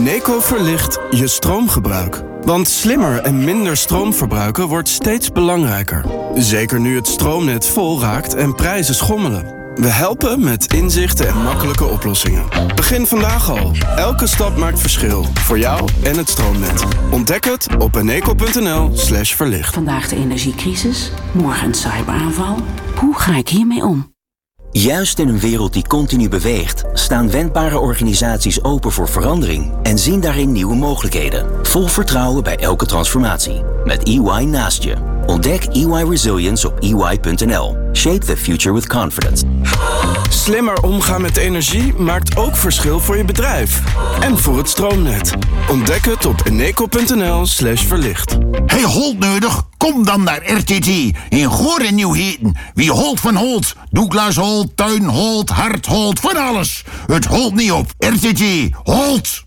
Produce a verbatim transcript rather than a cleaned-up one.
Eneco verlicht je stroomgebruik. Want slimmer en minder stroom verbruiken wordt steeds belangrijker. Zeker nu het stroomnet vol raakt en prijzen schommelen. We helpen met inzichten en makkelijke oplossingen. Begin vandaag al. Elke stap maakt verschil. Voor jou en het stroomnet. Ontdek het op eneco.nl slash verlicht. Vandaag de energiecrisis, morgen een cyberaanval. Hoe ga ik hiermee om? Juist in een wereld die continu beweegt, staan wendbare organisaties open voor verandering en zien daarin nieuwe mogelijkheden. Vol vertrouwen bij elke transformatie. Met E Y naast je. Ontdek E Y Resilience op E Y punt N L. Shape the future with confidence. Slimmer omgaan met energie maakt ook verschil voor je bedrijf. En voor het stroomnet. Ontdek het op eneco.nl slash verlicht. Hey Holt nodig? Kom dan naar R T T in Goor en Nieuwheten. Wie Holt van Holt, Douglas Holt, Tuin Holt, Hart Holt, van alles. Het holt niet op. R T T, Holt!